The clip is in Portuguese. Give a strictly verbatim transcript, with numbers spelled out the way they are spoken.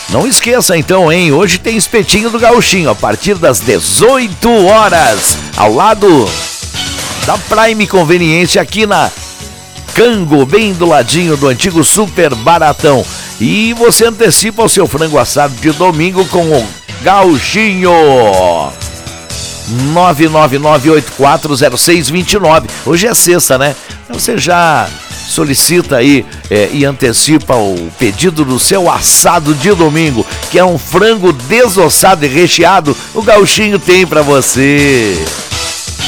Não esqueça então, hein? Hoje tem espetinho do Gauchinho a partir das dezoito horas, ao lado da Prime Conveniência aqui na Cango, bem do ladinho do antigo Super Baratão. E você antecipa o seu frango assado de domingo com o Gauchinho. nove nove nove oito quatro zero seis dois nove. Hoje é sexta, né? Você já solicita aí é, e antecipa o pedido do seu assado de domingo, que é um frango desossado e recheado. O Gauchinho tem pra você.